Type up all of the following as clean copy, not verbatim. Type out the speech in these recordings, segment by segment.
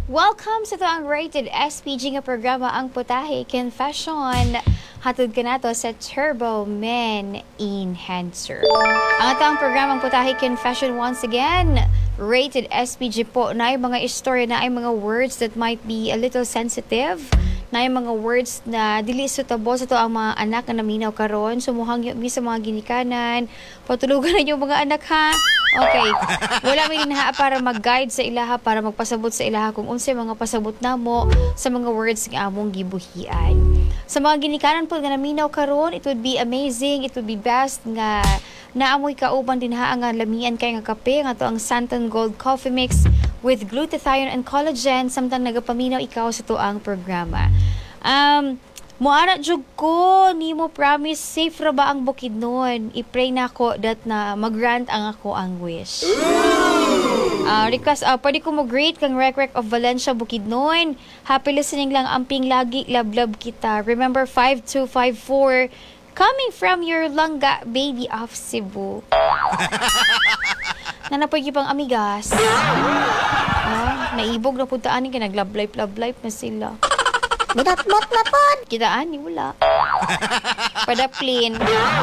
Welcome sa ito ang rated SPG nga programa ang Putahe Confession. Hatod ka nato sa Turbo Men Enhancer. Ang atang programang Putahe Confession once again, rated SPG po na ay mga istorya na ay mga words that might be a little sensitive, na ay mga words na dili suitable sa to ang mga anak na naminaw karon. Sumuhang mi sa mga ginikanan. Patulugan na yung mga anak ha. Okay. Wala may linha para mag-guide sa ilaha, para magpasabot sa ilaha kung unsay mga pasabot namo sa mga words nga among gibuhian. Sa mga ginikanan po nga naminaw karon, it would be amazing, it would be best nga naamoy kauban din ha ang lamian kay nga kape nga to ang Santon Gold Coffee Mix with glutathione and collagen samtang nagapaminaw ikaw sa tuang programa. Muara jud ko, nimo promise safe ra ba ang Bukidnon? I-pray na ako that na mag-grant ang ako ang wish. Request, pwede ko mo greet kang Rek of Valencia, Bukidnon. Happy listening lang, amping lagi, love kita. Remember 5254, coming from your langga baby of Cebu. Nanapoy pang amigas. Naibog na puntaan ka, nag-love life na sila. Minatmot na pod. Kitaan, wala. Padaplin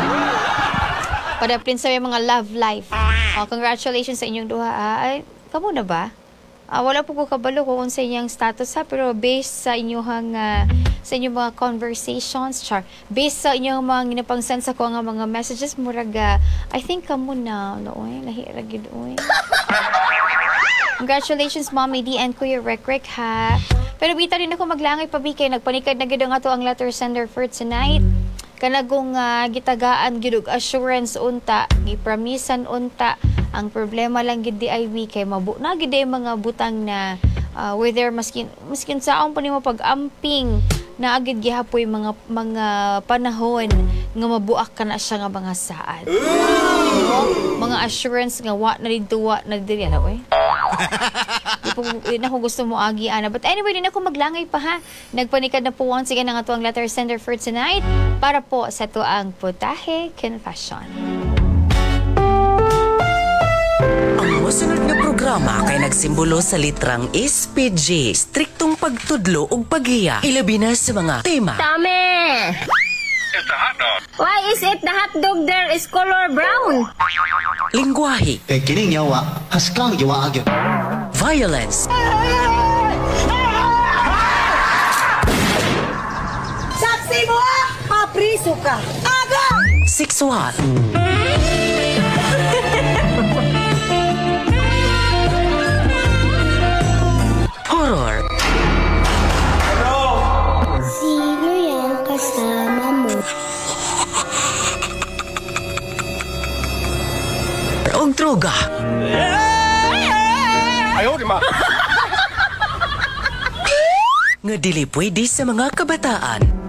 sa mga love life. Congratulations sa inyong duha. Ay, kamo na ba? Wala po ko kabalo kung sa inyong status ha, pero based sa inyong sa inyong mga conversations, based sa inyong mga ginapang-send sa ko nga mga messages, muraga, I think kamo na. Oy, lahira gid oy. Congratulations, Mommy D and Kuya Rek ha. Pero bita rin ako maglangay pabikay. Nagpanikad na gid nga to ang letter sender for tonight. Kanagong gitagaan gid og assurance unta, gipromisan unta. Ang problema lang gid di ay kay mabu na gid mga butang na whether maskin saon pa nimo pag-amping na agad gihapoy mga panahon nga mabuak ka na siya nga mga saad. Mga assurance nga wa na didto wa na diri ana oy. Di na ko gusto mo agi ana. But anyway, din ako maglangay pa ha. Nagpanikad na po once again ang atuang letter sender for tonight para po sa tuang Putahe Confession. Ang masunod nga programa kay nagsimbolo sa litrang SPG, striktong pagtudlo ug paghiya, ilabi na sa mga tema. Tame! Why is it the hot dog there is color brown? Lingwahe. Kay kining yawa, haskang yawa agyo. Violence. Saksi mo! Papriso ka! Aga! Sexual. Horror. Sino yung kasama mo? Og droga. Nga dili pwede sa mga kabataan.